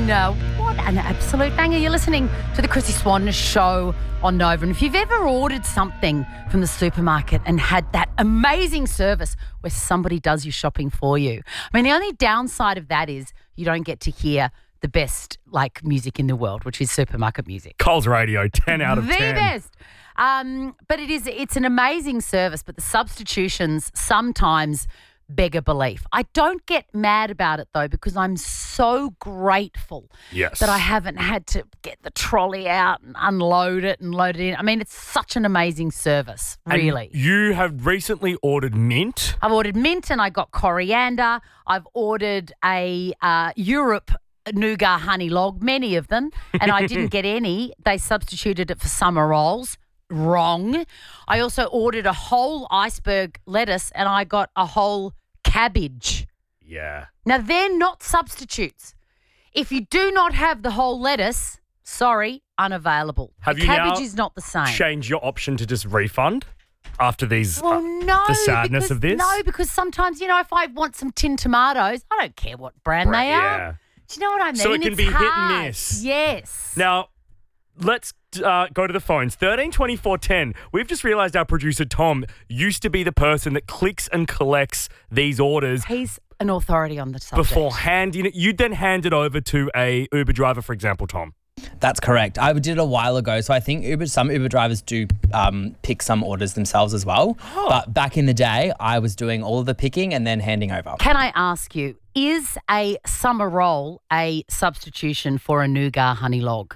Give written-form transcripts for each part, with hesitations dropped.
What an absolute banger. You're listening to the Chrissy Swan Show on Nova. And if you've ever ordered something from the supermarket and had that amazing service where somebody does your shopping for you, I mean, the only downside of that is you don't get to hear the best, music in the world, which is supermarket music. Coles Radio, 10 out of 10. The best. But it's an amazing service, but the substitutions sometimes beggar belief. I don't get mad about it though, because I'm so grateful that I haven't had to get the trolley out and unload it and load it in. I mean, it's such an amazing service, really. And you have recently ordered mint. I've ordered mint and I got coriander. I've ordered a Europe nougat honey log, many of them, and I didn't get any. They substituted it for summer rolls. Wrong. I also ordered a whole iceberg lettuce and I got a whole cabbage. Yeah. Now, they're not substitutes. If you do not have the whole lettuce, sorry, unavailable. Have the you cabbage now is not the same. Change your option to just refund after these? Well, no. The sadness of this? No, because sometimes, if I want some tinned tomatoes, I don't care what brand they are. Yeah. Do you know what I mean? So it can It's be hit hard. and miss. Yes. Now, let's go to the phones. 13 24 10. We've just realised our producer, Tom, used to be the person that clicks and collects these orders He's an authority on the subject. before handing it. You'd then hand it over to a Uber driver, for example, Tom. That's correct. I did it a while ago, so I think some Uber drivers do pick some orders themselves as well. Oh. But back in the day, I was doing all of the picking and then handing over. Can I ask you, is a summer roll a substitution for a nougat honey log?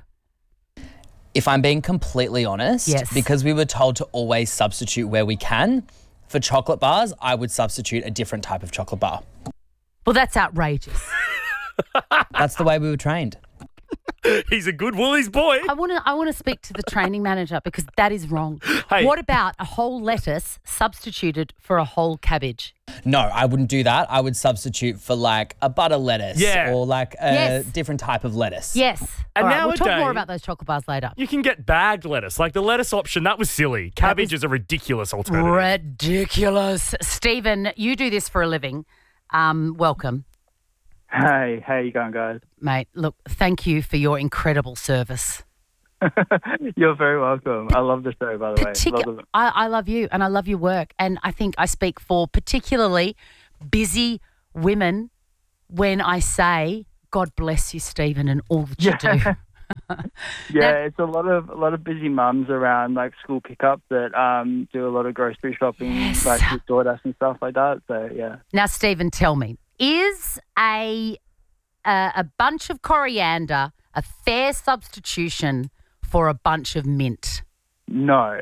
If I'm being completely honest, Yes. because we were told to always substitute where we can, for chocolate bars, I would substitute a different type of chocolate bar. Well, that's outrageous. That's the way we were trained. He's a good Woolies boy. I want to speak to the training manager because that is wrong. Hey. What about a whole lettuce substituted for a whole cabbage? No, I wouldn't do that. I would substitute for a butter lettuce or a Yes. different type of lettuce. Yes. And All right, we'll talk nowadays- more about those chocolate bars later. You can get bagged lettuce. Like the lettuce option, that was silly. Cabbage is a ridiculous alternative. Ridiculous. Stephen, you do this for a living. Welcome. Hey, how you going, guys? Mate, look, thank you for your incredible service. You're very welcome. I love the show, by the way. I love you and I love your work. And I think I speak for particularly busy women when I say, God bless you, Stephen, and all that you do. It's a lot of busy mums around school pickup that do a lot of grocery shopping, Yes. with DoorDash and stuff like that. So yeah. Now, Stephen, tell me, is a bunch of coriander a fair substitution for a bunch of mint? No.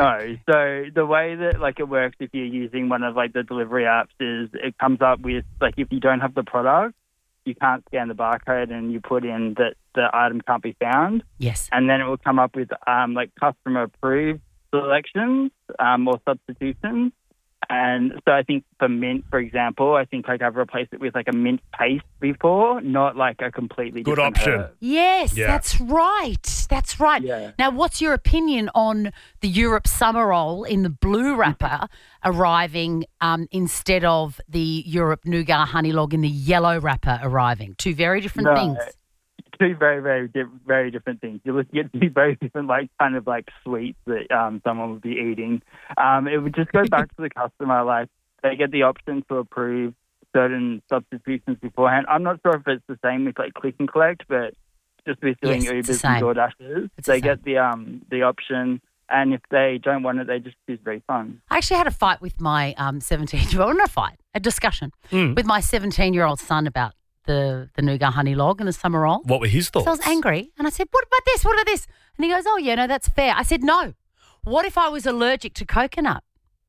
So the way that it works if you're using one of the delivery apps is it comes up with if you don't have the product, you can't scan the barcode and you put in that the item can't be found. Yes. And then it will come up with customer approved selections or substitutions. And so I think for mint, for example, I think I've replaced it with a mint paste before, not a completely Good different option. herb. Yes, Yeah. that's right. That's right. Yeah. Now, what's your opinion on the Europe summer roll in the blue wrapper arriving instead of the Europe nougat honey log in the yellow wrapper arriving? Two very different things. Two very, very, very different things. You're looking at two very different, sweets that someone would be eating. It would just go back to the customer. They get the option to approve certain substitutions beforehand. I'm not sure if it's the same with click and collect, but just with doing Yes, it's the Ubers same. and DoorDashes, It's the they same. get the option. And if they don't want it, they just choose refund. I actually had a fight with my 17-year-old, not a fight, a discussion with my 17-year-old son about the nougat honey log and the summer roll. What were his thoughts? So I was angry and I said, what about this? What about this? And he goes, oh, yeah, no, that's fair. I said, no. What if I was allergic to coconut?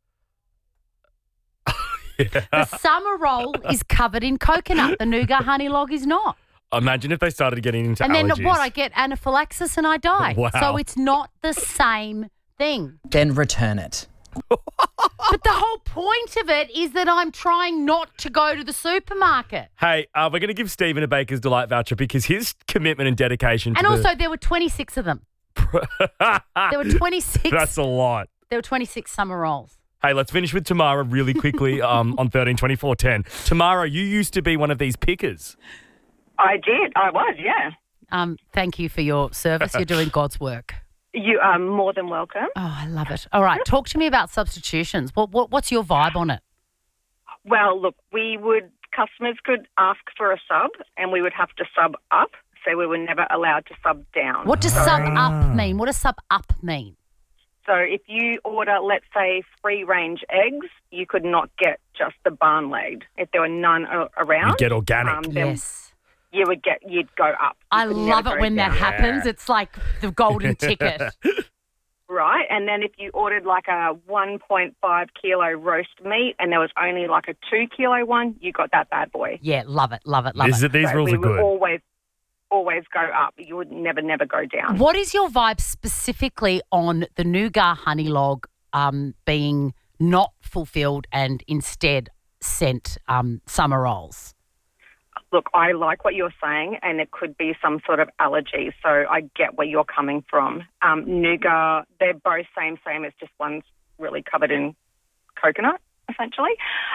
The summer roll is covered in coconut. The nougat honey log is not. Imagine if they started getting into And then allergies. what? I get anaphylaxis and I die. Wow. So it's not the same thing. Then return it. But the whole point of it is that I'm trying not to go to the supermarket. Hey, we're going to give Stephen a Baker's Delight voucher because his commitment and dedication And to also, there were 26 of them. There were 26. That's a lot. There were 26 summer rolls. Hey, let's finish with Tamara really quickly on 13 24 10. Tamara, you used to be one of these pickers. I did. I was, yeah. Thank you for your service. You're doing God's work. You are more than welcome. Oh, I love it. All right, talk to me about substitutions. What's your vibe on it? Well, look, customers could ask for a sub and we would have to sub up, so we were never allowed to sub down. What does sub up mean? What does sub up mean? So if you order, let's say, free-range eggs, you could not get just the barn-laid. If there were none around, You get organic. then Yes. you'd go up. You I could love never it go when that down. happens. It's like the golden ticket. Right, and then if you ordered like a 1.5 kilo roast meat and there was only like a 2 kilo one, you got that bad boy. Yeah, love it, love it, love it. These So rules we are would good. always go up. You would never go down. What is your vibe specifically on the nougat honey log being not fulfilled and instead sent summer rolls? Look, I like what you're saying, and it could be some sort of allergy, so I get where you're coming from. Nougat, they're both same, it's just one's really covered in coconut, essentially.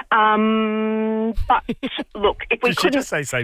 But look, if we Did she couldn't... just say same?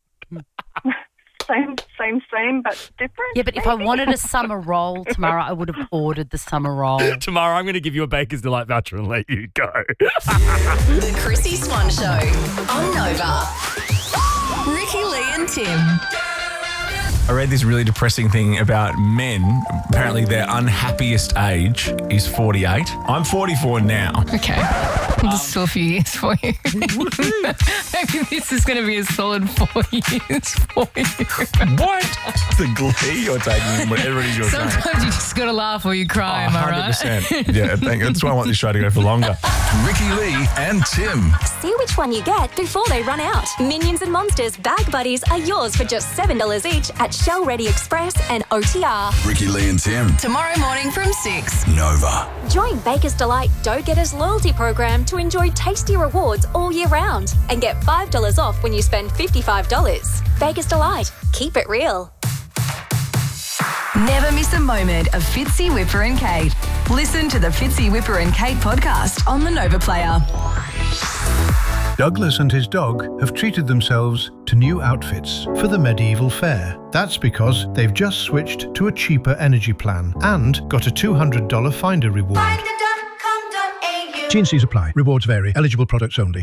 Same, but different. Yeah, but if I wanted a summer roll tomorrow, I would have ordered the summer roll. Tomorrow I'm going to give you a Baker's Delight voucher and let you go. The Chrissy Swan Show on Nova. Ricky, Lee and Tim. I read this really depressing thing about men. Apparently their unhappiest age is 48. I'm 44 now. Okay. There's still a few years for you. Maybe this is going to be a solid 4 years for you. What? The glee you're taking, whatever it is you're saying. Sometimes you just got to laugh or you cry, am I right? 100%. Yeah, that's why I want this show to go for longer. Ricky Lee and Tim. See which one you get before they run out. Minions and Monsters Bag Buddies are yours for just $7 each at Shell Ready Express and OTR. Ricky Lee and Tim. Tomorrow morning from 6. Nova. Join Baker's Delight Dough Getters loyalty program to enjoy tasty rewards all year round and get $5 off when you spend $55. Baker's Delight. Keep it real. Never miss a moment of Fitzy, Whipper and Kate. Listen to the Fitzy, Whipper and Kate podcast on the Nova Player. Douglas and his dog have treated themselves to new outfits for the medieval fair. That's because they've just switched to a cheaper energy plan and got a $200 Finder reward. T&Cs apply. Rewards vary. Eligible products only.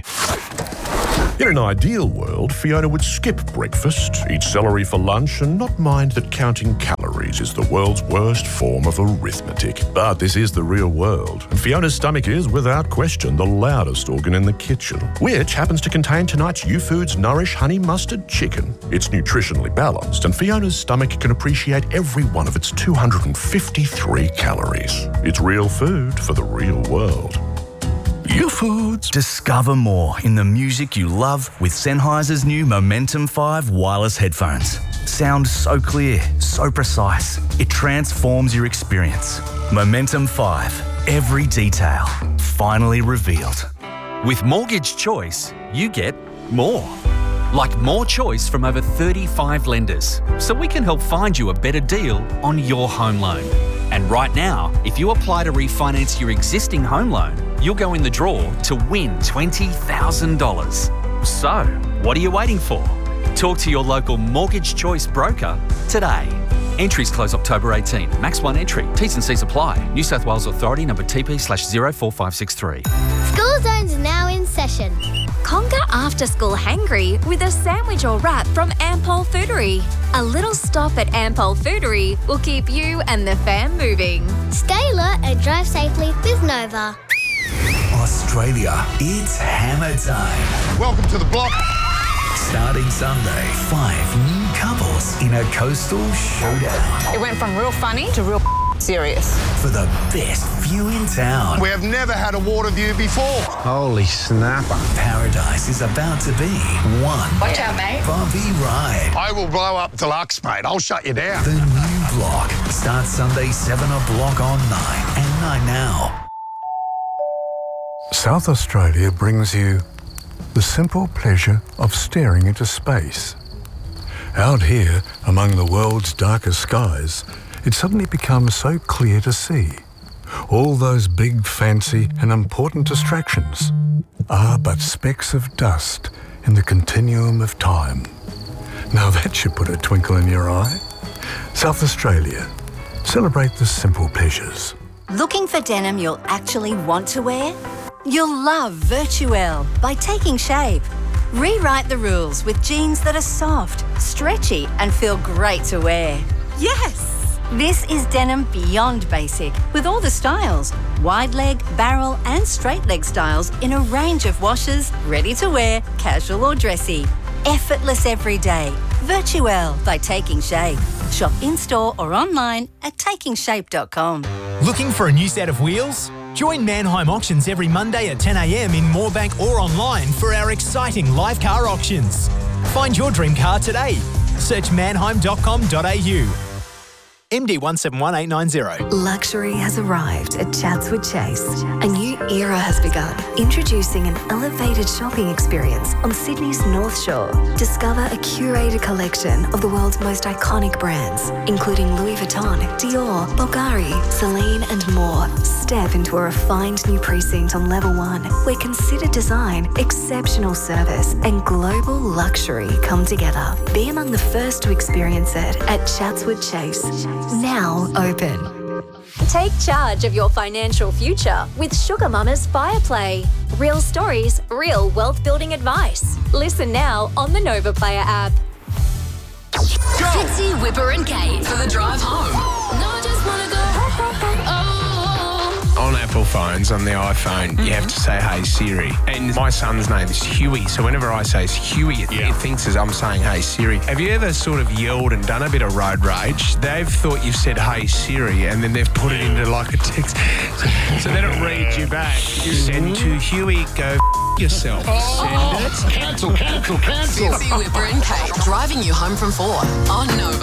In an ideal world, Fiona would skip breakfast, eat celery for lunch, and not mind that counting calories is the world's worst form of arithmetic. But this is the real world, and Fiona's stomach is, without question, the loudest organ in the kitchen, which happens to contain tonight's YouFoods Nourish Honey Mustard Chicken. It's nutritionally balanced, and Fiona's stomach can appreciate every one of its 253 calories. It's real food for the real world. YouFoods. Discover more in the music you love with Sennheiser's new Momentum 5 wireless headphones. Sound so clear, so precise. It transforms your experience. Momentum 5. Every detail finally revealed. With Mortgage Choice, you get more. Like more choice from over 35 lenders, so we can help find you a better deal on your home loan. And right now, if you apply to refinance your existing home loan, you'll go in the draw to win $20,000. So, what are you waiting for? Talk to your local Mortgage Choice broker today. Entries close October 18. Max 1 entry. T's and C's apply. New South Wales Authority number TP/04563. School Zone's now in session. Conquer after-school hangry with a sandwich or wrap from Ampol Foodery. A little stop at Ampol Foodery will keep you and the fam moving. Stay alert and drive safely with Nova. Australia, it's hammer time. Welcome to the block. Starting Sunday, 5 new couples in a coastal showdown. It went from real funny to real serious. For the best view in town. We have never had a water view before. Holy snapper. Paradise is about to be one. Watch out, mate. Bumpy ride. I will blow up deluxe, mate. I'll shut you down. The new block starts Sunday 7 o'clock on 9 and 9 now. South Australia brings you the simple pleasure of staring into space. Out here, among the world's darkest skies, it suddenly becomes so clear to see. All those big, fancy and important distractions are but specks of dust in the continuum of time. Now that should put a twinkle in your eye. South Australia. Celebrate the simple pleasures. Looking for denim you'll actually want to wear? You'll love Virtuelle by Taking Shape. Rewrite the rules with jeans that are soft, stretchy, and feel great to wear. Yes! This is denim beyond basic, with all the styles. Wide leg, barrel, and straight leg styles in a range of washes, ready to wear, casual or dressy. Effortless every day. Virtuelle by Taking Shape. Shop in-store or online at takingshape.com. Looking for a new set of wheels? Join Mannheim Auctions every Monday at 10 a.m. in Moorebank or online for our exciting live car auctions. Find your dream car today. Search mannheim.com.au. MD 171890. Luxury has arrived at Chatswood Chase. A new era has begun, introducing an elevated shopping experience on Sydney's North Shore. Discover a curated collection of the world's most iconic brands, including Louis Vuitton, Dior, Bulgari, Celine, and more. Step into a refined new precinct on level 1, where considered design, exceptional service, and global luxury come together. Be among the first to experience it at Chatswood Chase. Now open. Take charge of your financial future with Sugar Mama's Fire Play. Real stories, real wealth building advice. Listen now on the Nova Player app. Fitzy, Whipper and Kate for the drive home. No, I just wanna go. On Apple phones, on the iPhone, you have to say, hey, Siri. And my son's name is Huey, so whenever I say Huey, it thinks as I'm saying, hey, Siri. Have you ever sort of yelled and done a bit of road rage? They've thought you've said, hey, Siri, and then they've put it into like a text. So then it reads you back. You send to Huey, go yourself. Send it. Cancel. Fitzy, Whipper and Kate, driving you home from 4 on Nova.